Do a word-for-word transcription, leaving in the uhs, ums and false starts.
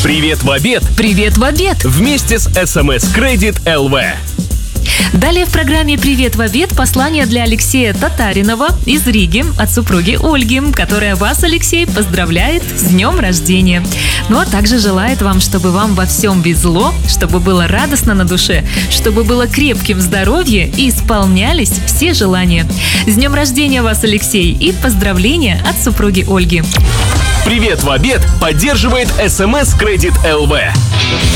Привет в обед Привет в обед! вместе с эс эм эс Credit эл ви. Далее в программе «Привет в обед» послание для Алексея Татаринова из Риги от супруги Ольги, которая вас, Алексей, поздравляет с днем рождения. Ну а также желает вам, чтобы вам во всем везло, чтобы было радостно на душе, чтобы было крепким здоровье и исполнялись все желания. С днем рождения вас, Алексей, и поздравления от супруги Ольги. Привет в обед поддерживает эс эм эс Credit эл ви.